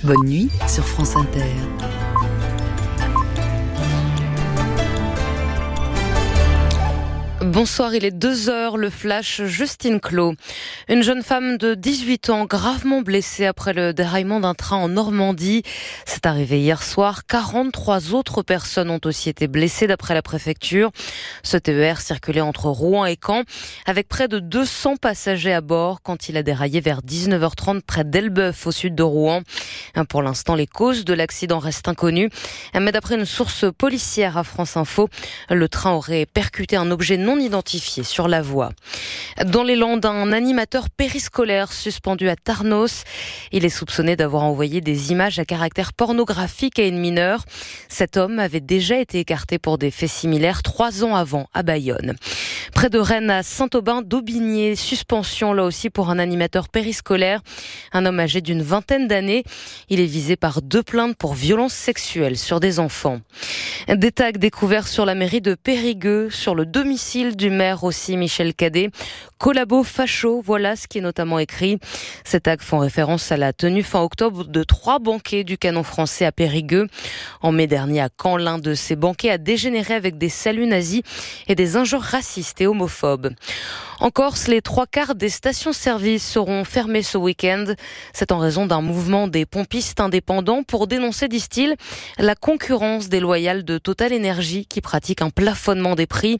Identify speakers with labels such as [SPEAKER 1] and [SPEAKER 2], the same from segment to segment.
[SPEAKER 1] Bonne nuit sur France Inter.
[SPEAKER 2] Bonsoir, il est 2h, le flash Justine Clos. Une jeune femme de 18 ans gravement blessée après le déraillement d'un train en Normandie. C'est arrivé hier soir. 43 autres personnes ont aussi été blessées d'après la préfecture. Ce TER circulait entre Rouen et Caen avec près de 200 passagers à bord quand il a déraillé vers 19h30 près d'Elbeuf au sud de Rouen. Pour l'instant, les causes de l'accident restent inconnues. Mais d'après une source policière à France Info, le train aurait percuté un objet non identifié sur la voie. Dans les Landes, un animateur périscolaire suspendu à Tarnos. Il est soupçonné d'avoir envoyé des images à caractère pornographique à une mineure. Cet homme avait déjà été écarté pour des faits similaires 3 ans avant à Bayonne. Près de Rennes, à Saint-Aubin-d'Aubigné, suspension là aussi pour un animateur périscolaire. Un homme âgé d'une vingtaine d'années. Il est visé par 2 plaintes pour violences sexuelles sur des enfants. Des tags découverts sur la mairie de Périgueux, sur le domicile du maire aussi, Michel Cadet. Collabo facho, voilà ce qui est notamment écrit. Ces tags font référence à la tenue fin octobre de 3 banquets du Canon français à Périgueux. En mai dernier à Caen, l'un de ces banquets a dégénéré avec des saluts nazis et des injures racistes et homophobes. En Corse, les 3/4 des stations-service seront fermées ce week-end. C'est en raison d'un mouvement des pompistes indépendants pour dénoncer, disent-ils, la concurrence déloyale de Total Energy qui pratique un plafonnement des prix.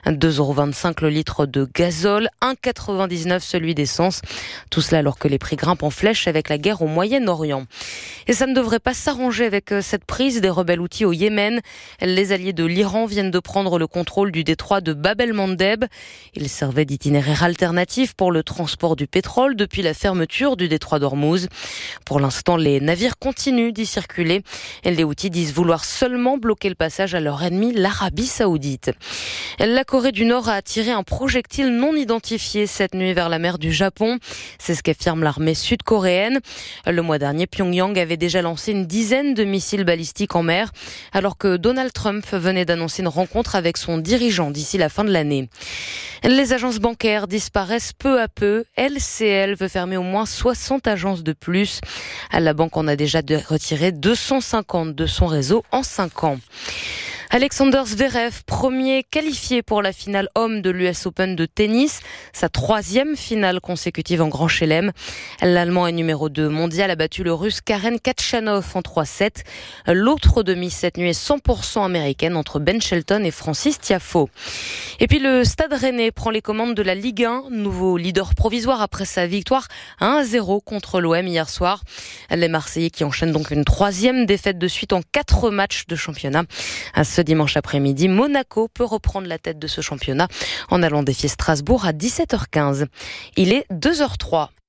[SPEAKER 2] 2,25 € le litre de gazole, 1,99 € celui d'essence. Tout cela alors que les prix grimpent en flèche avec la guerre au Moyen-Orient. Et ça ne devrait pas s'arranger avec cette prise des rebelles houthis au Yémen. Les alliés de l'Iran viennent de prendre le contrôle du détroit de Bab el-Mandeb. Il servait d'itinéraire alternatif pour le transport du pétrole depuis la fermeture du détroit d'Ormuz. Pour l'instant, les navires continuent d'y circuler. Et les Houthis disent vouloir seulement bloquer le passage à leur ennemi, l'Arabie Saoudite. La Corée du Nord a tiré un projectile non identifié cette nuit vers la mer du Japon. C'est ce qu'affirme l'armée sud-coréenne. Le mois dernier, Pyongyang avait déjà lancé une dizaine de missiles balistiques en mer, alors que Donald Trump venait d'annoncer une rencontre avec son dirigeant d'ici la fin de l'année. Les agences bancaires disparaissent peu à peu. LCL veut fermer au moins 60 agences de plus. La banque en a déjà retiré 250 de son réseau en 5 ans. Alexander Zverev, premier qualifié pour la finale homme de l'US Open de tennis, sa 3e finale consécutive en Grand Chelem. L'Allemand est numéro 2 mondial, a battu le Russe Karen Khachanov en 3-7. L'autre demi cette nuit est 100% américaine entre Ben Shelton et Francis Tiafoe. Et puis le Stade Rennais prend les commandes de la Ligue 1, nouveau leader provisoire après sa victoire 1-0 contre l'OM hier soir. Les Marseillais qui enchaînent donc une 3e défaite de suite en 4 matchs de championnat. Ce dimanche après-midi, Monaco peut reprendre la tête de ce championnat en allant défier Strasbourg à 17h15. Il est 2h03.